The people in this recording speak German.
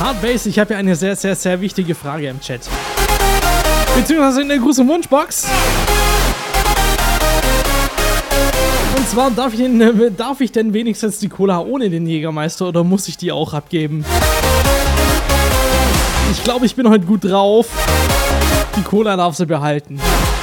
Hardbase, ich habe hier eine sehr, sehr, sehr wichtige Frage im Chat. Beziehungsweise in der Gruß- und Wunschbox. Und zwar, darf ich denn wenigstens die Cola ohne den Jägermeister oder muss ich die auch abgeben? Ich glaube, ich bin heute gut drauf. Die Cola darf sie behalten.